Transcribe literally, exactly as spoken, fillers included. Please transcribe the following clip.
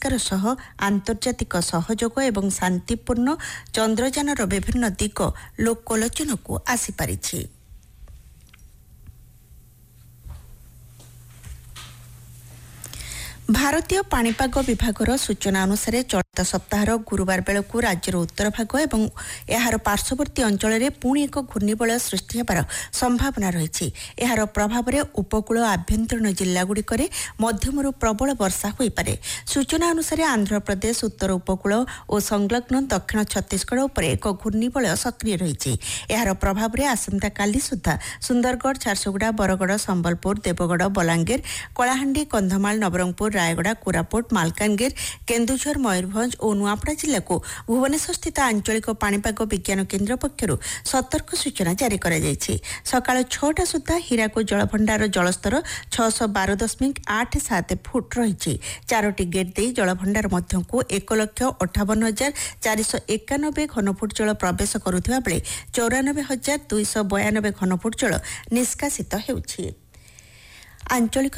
ଆବିଷ୍କାର ସହ ଆନ୍ତର୍ଜାତିକ ସହଯୋଗ ଏବଂ ଶାନ୍ତିପୂର୍ଣ୍ଣ ଚନ୍ଦ୍ରଯାନର ବିଭିନ୍ନ ଦିଗ ଲୋକଲୋଚନକୁ ଆସିପାରିଛି। ଭାରତୀୟ ପାଣିପାଗ ବିଭାଗର ସୂଚନା ଅନୁସାରେ ଚଳିତ ସପ୍ତାହର ଗୁରୁବାର ବେଳକୁ ରାଜ୍ୟର ଉତ୍ତର ଭାଗ ଏବଂ ଏହାର ପାର୍ଶ୍ୱବର୍ତ୍ତୀ ଅଞ୍ଚଳରେ ପୁଣି ଏକ ଘୂର୍ଣ୍ଣିବଳୟ ସୃଷ୍ଟି ହେବାର ସମ୍ଭାବନା ରହିଛି। ଏହାର ପ୍ରଭାବରେ ଉପକୂଳ ଆଭ୍ୟନ୍ତରୀଣ ଜିଲ୍ଲାଗୁଡ଼ିକରେ ମଧ୍ୟମରୁ ପ୍ରବଳ ବର୍ଷା ହୋଇପାରେ। ସୂଚନା ଅନୁସାରେ ଆନ୍ଧ୍ରପ୍ରଦେଶ ଉତ୍ତର ଉପକୂଳ ଓ ସଂଲଗ୍ନ ଦକ୍ଷିଣ ଛତିଶଗଡ଼ ଉପରେ ଏକ ଘୂର୍ଣ୍ଣିବଳୟ ସକ୍ରିୟ ରହିଛି। ଏହାର ପ୍ରଭାବରେ ଆସନ୍ତାକାଲି ସୁଦ୍ଧା ସୁନ୍ଦରଗଡ଼, ଝାରସୁଗୁଡ଼ା, ବରଗଡ଼, ସମ୍ବଲପୁର, ଦେବଗଡ଼, ବଲାଙ୍ଗୀର, କଳାହାଣ୍ଡି, କନ୍ଧମାଳ, ନବରଙ୍ଗପୁର, ରାୟଗଡ଼ା, କୋରାପୁଟ, ମାଲକାନଗିରି, କେନ୍ଦୁଝର, ମୟୂରଭଞ୍ଜ ଓ ନୂଆପଡ଼ା ଜିଲ୍ଲାକୁ ଭୁବନେଶ୍ୱରସ୍ଥିତ ଆଞ୍ଚଳିକ ପାଣିପାଗ ବିଜ୍ଞାନ କେନ୍ଦ୍ର ପକ୍ଷରୁ ସତର୍କ ସୂଚନା ଜାରି କରାଯାଇଛି। ସକାଳ ଛଅଟା ସୁଦ୍ଧା ହୀରାକୁଦ ଜଳଭଣ୍ଡାର ଜଳସ୍ତର ଛଅଶହ ବାର ଦଶମିକ ଆଠ ସାତ ଫୁଟ ରହିଛି। ଚାରୋଟି ଗେଟ୍ ଦେଇ ଜଳଭଣ୍ଡାର ମଧ୍ୟକୁ ଏକ ଲକ୍ଷ ଅଠାବନ ହଜାର ଚାରିଶହ ଏକାନବେ ଘନଫୁଟ ଜଳ ପ୍ରବେଶ କରୁଥିବା ବେଳେ ଚଉରାନବେ ହଜାର ଦୁଇଶହ ବୟାନବେ ଘନଫୁଟ ଜଳ ନିଷ୍କାସିତ ହେଉଛି। ଆଞ୍ଚଳିକ